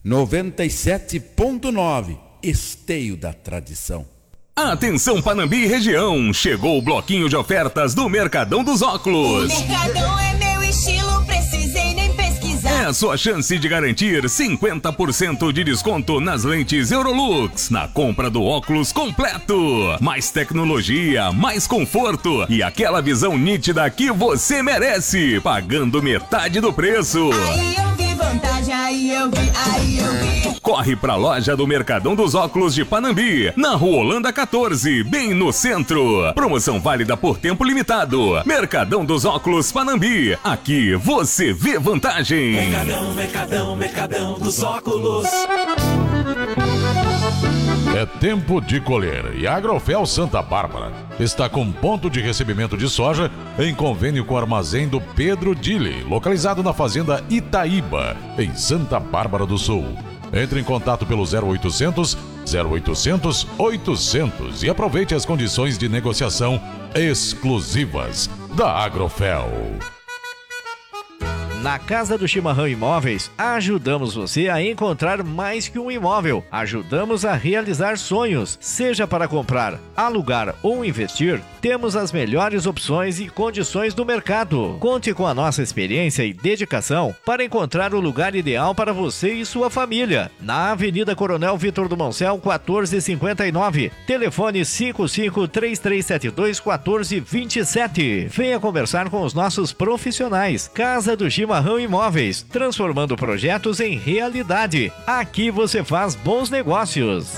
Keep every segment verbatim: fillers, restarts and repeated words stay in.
noventa e sete ponto nove, Esteio da Tradição. Atenção Panambi e região, chegou o bloquinho de ofertas do Mercadão dos Óculos. O Mercadão é meu estilo, precisei nem pesquisar. É a sua chance de garantir cinquenta por cento de desconto nas lentes Eurolux, na compra do óculos completo. Mais tecnologia, mais conforto e aquela visão nítida que você merece, pagando metade do preço. Aí eu vi vantagem, aí eu vi, aí eu vi. Corre pra loja do Mercadão dos Óculos de Panambi, na Rua Holanda quatorze, bem no centro. Promoção válida por tempo limitado. Mercadão dos Óculos Panambi, aqui você vê vantagem. Mercadão, Mercadão, Mercadão dos Óculos. É tempo de colher e a Agrofel Santa Bárbara está com ponto de recebimento de soja em convênio com o armazém do Pedro Dille, localizado na fazenda Itaíba, em Santa Bárbara do Sul. Entre em contato pelo zero oitocentos, zero oitocentos, oitocentos e aproveite as condições de negociação exclusivas da Agrofel. Na Casa do Chimarrão Imóveis, ajudamos você a encontrar mais que um imóvel. Ajudamos a realizar sonhos, seja para comprar, alugar ou investir. Temos as melhores opções e condições do mercado. Conte com a nossa experiência e dedicação para encontrar o lugar ideal para você e sua família. Na Avenida Coronel Vitor do Moncel, quatorze cinquenta e nove. Telefone cinco cinco três três sete dois, um quatro dois sete. Venha conversar com os nossos profissionais. Casa do Chimarrão Imóveis, transformando projetos em realidade. Aqui você faz bons negócios.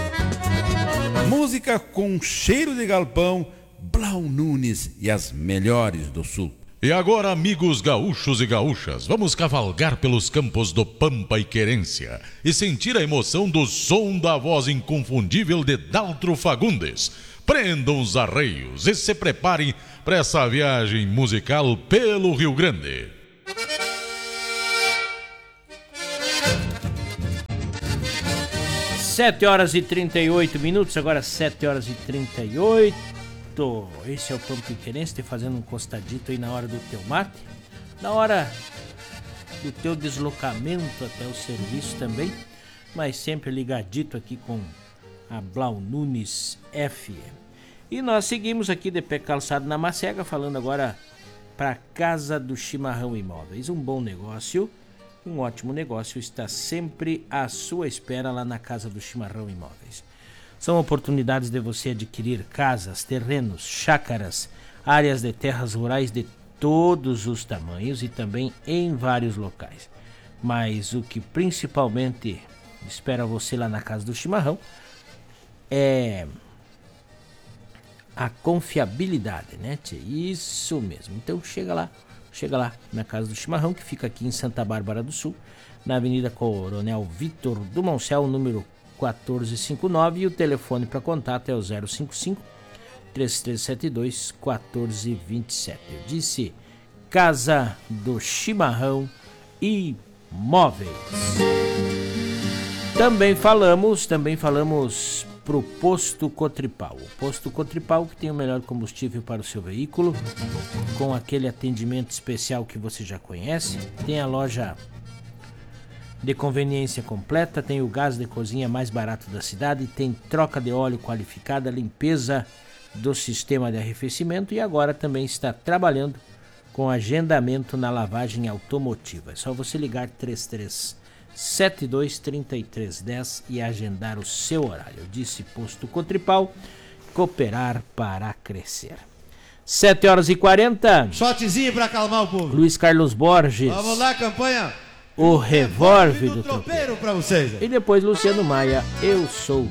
Música com cheiro de galpão, Blau Nunes e as melhores do Sul. E agora, amigos gaúchos e gaúchas, vamos cavalgar pelos campos do Pampa e Querência e sentir a emoção do som da voz inconfundível de Daltro Fagundes. Prendam os arreios e se preparem para essa viagem musical pelo Rio Grande. sete horas e trinta e oito minutos, agora sete horas e trinta e oito. Esse é o Pampa e Querência, te fazendo um costadito aí na hora do teu mate, na hora do teu deslocamento até o serviço também, mas sempre ligadito aqui com a Blau Nunes F M. E nós seguimos aqui de pé calçado na Macega, falando agora para Casa do Chimarrão Imóveis. Um bom negócio, um ótimo negócio está sempre à sua espera lá na Casa do Chimarrão Imóveis. São oportunidades de você adquirir casas, terrenos, chácaras, áreas de terras rurais de todos os tamanhos e também em vários locais. Mas o que principalmente espera você lá na Casa do Chimarrão é a confiabilidade, né, tchê? Isso mesmo. Então chega lá, chega lá na Casa do Chimarrão, que fica aqui em Santa Bárbara do Sul, na Avenida Coronel Vitor do Moncel, número quatorze cinquenta e nove, e o telefone para contato é o zero cinco cinco, três três sete dois, um quatro dois sete. Eu disse Casa do Chimarrão Imóveis. Também falamos, também falamos pro Posto Cotripal. O Posto Cotripal, que tem o melhor combustível para o seu veículo, com aquele atendimento especial que você já conhece. Tem a loja de conveniência completa, tem o gás de cozinha mais barato da cidade, tem troca de óleo qualificada, limpeza do sistema de arrefecimento e agora também está trabalhando com agendamento na lavagem automotiva. É só você ligar três três sete dois, três três um zero e agendar o seu horário. Eu disse Posto Cotripal, cooperar para crescer. sete horas e quarenta. Shotzinho para acalmar o povo. Luiz Carlos Borges. Vamos lá, campanha. O revólver do tropeiro para vocês. E depois Luciano Maia, Eu Sou